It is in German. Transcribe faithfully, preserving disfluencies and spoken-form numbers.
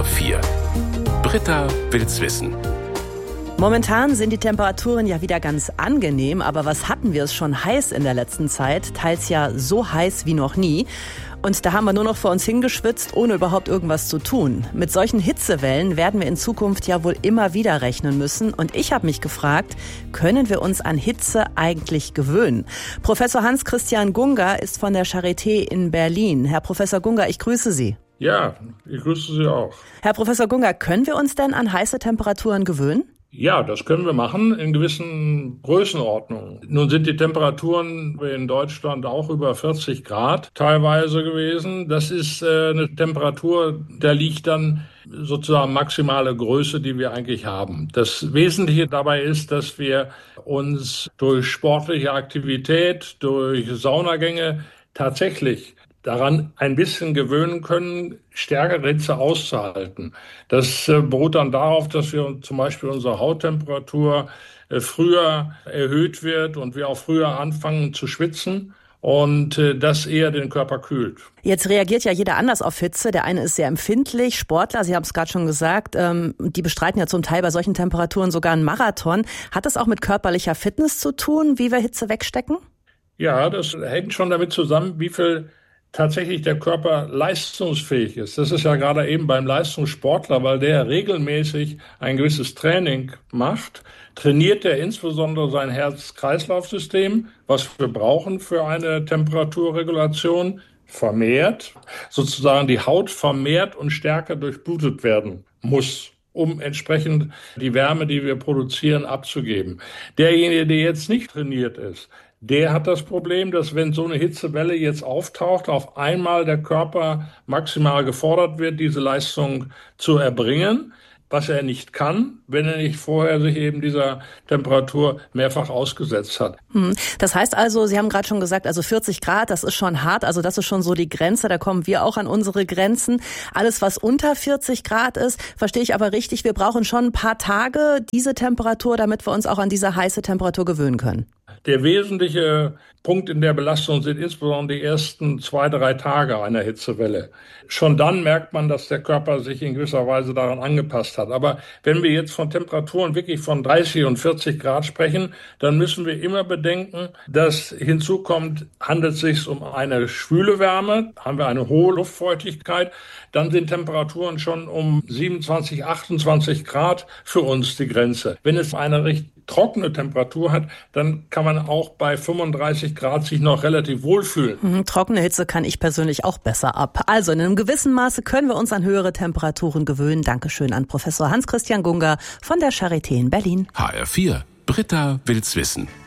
R vier. Britta will's wissen. Momentan sind die Temperaturen ja wieder ganz angenehm, aber was hatten wir es schon heiß in der letzten Zeit? Teils ja so heiß wie noch nie. Und da haben wir nur noch vor uns hingeschwitzt, ohne überhaupt irgendwas zu tun. Mit solchen Hitzewellen werden wir in Zukunft ja wohl immer wieder rechnen müssen. Und ich habe mich gefragt, können wir uns an Hitze eigentlich gewöhnen? Professor Hans-Christian Gunger ist von der Charité in Berlin. Herr Professor Gunger, ich grüße Sie. Ja, ich grüße Sie auch. Herr Professor Gunger, können wir uns denn an heiße Temperaturen gewöhnen? Ja, das können wir machen in gewissen Größenordnungen. Nun sind die Temperaturen in Deutschland auch über vierzig Grad teilweise gewesen. Das ist äh, eine Temperatur, da liegt dann sozusagen maximale Größe, die wir eigentlich haben. Das Wesentliche dabei ist, dass wir uns durch sportliche Aktivität, durch Saunagänge tatsächlich daran ein bisschen gewöhnen können, stärkere Hitze auszuhalten. Das äh, beruht dann darauf, dass wir zum Beispiel unsere Hauttemperatur äh, früher erhöht wird und wir auch früher anfangen zu schwitzen und äh, das eher den Körper kühlt. Jetzt reagiert ja jeder anders auf Hitze. Der eine ist sehr empfindlich, Sportler, Sie haben es gerade schon gesagt, ähm, die bestreiten ja zum Teil bei solchen Temperaturen sogar einen Marathon. Hat das auch mit körperlicher Fitness zu tun, wie wir Hitze wegstecken? Ja, das hängt schon damit zusammen, wie viel tatsächlich der Körper leistungsfähig ist. Das ist ja gerade eben beim Leistungssportler, weil der regelmäßig ein gewisses Training macht, trainiert er insbesondere sein Herz-Kreislauf-System, was wir brauchen für eine Temperaturregulation, vermehrt, sozusagen die Haut vermehrt und stärker durchblutet werden muss, um entsprechend die Wärme, die wir produzieren, abzugeben. Derjenige, der jetzt nicht trainiert ist, der hat das Problem, dass wenn so eine Hitzewelle jetzt auftaucht, auf einmal der Körper maximal gefordert wird, diese Leistung zu erbringen, was er nicht kann, wenn er nicht vorher sich eben dieser Temperatur mehrfach ausgesetzt hat. Hm. Das heißt also, Sie haben gerade schon gesagt, also vierzig Grad, das ist schon hart, also das ist schon so die Grenze, da kommen wir auch an unsere Grenzen. Alles, was unter vierzig Grad ist, verstehe ich aber richtig, wir brauchen schon ein paar Tage diese Temperatur, damit wir uns auch an diese heiße Temperatur gewöhnen können. Der wesentliche Punkt in der Belastung sind insbesondere die ersten zwei, drei Tage einer Hitzewelle. Schon dann merkt man, dass der Körper sich in gewisser Weise daran angepasst hat. Aber wenn wir jetzt von Temperaturen wirklich von dreißig und vierzig Grad sprechen, dann müssen wir immer bedenken, dass hinzukommt, handelt es sich um eine schwüle Wärme, haben wir eine hohe Luftfeuchtigkeit, dann sind Temperaturen schon um siebenundzwanzig, achtundzwanzig Grad für uns die Grenze. Wenn es eine recht trockene Temperatur hat, dann kann man auch bei fünfunddreißig Grad sich noch relativ wohlfühlen. Mhm, trockene Hitze kann ich persönlich auch besser ab. Also in einem gewissen Maße können wir uns an höhere Temperaturen gewöhnen. Dankeschön an Professor Hans-Christian Gunger von der Charité in Berlin. H R vier. Britta will's wissen.